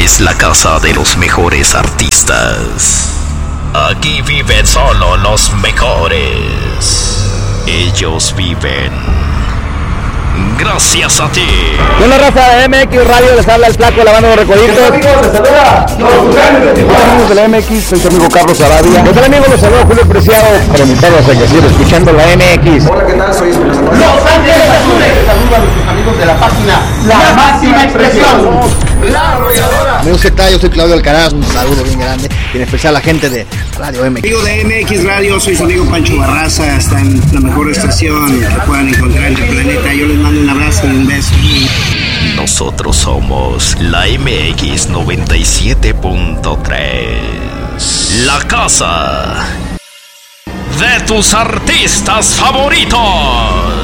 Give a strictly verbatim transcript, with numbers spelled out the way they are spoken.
es la casa de los mejores artistas. Aquí viven solo los mejores. Ellos viven gracias a ti. Con la raza de M X Radio les habla el flaco lavando los recoditos. ¿Qué tal, amigos? Les saluda los Tucanes de Tijuana. Amigos de la M X, soy su amigo Carlos Arabia. ¿Qué tal, amigos? Los saluda Julio Preciado para invitarlos a que sigan escuchando la M X. Hola, ¿qué tal? Soy Julio Santos. Los Ángeles Azules. Saludos a nuestros amigos de la página La, la Máxima Expresión. La Arrolladora. Amigos, ¿qué tal? Yo soy Claudio Alcaraz, un saludo bien grande, y en especial a la gente de Radio M X. Amigo de M X Radio, soy su amigo Pancho Barraza, está en la mejor estación que puedan encontrar en el planeta. Yo les mando un abrazo y un beso. Nosotros somos la M X noventa y siete punto tres, la casa de tus artistas favoritos.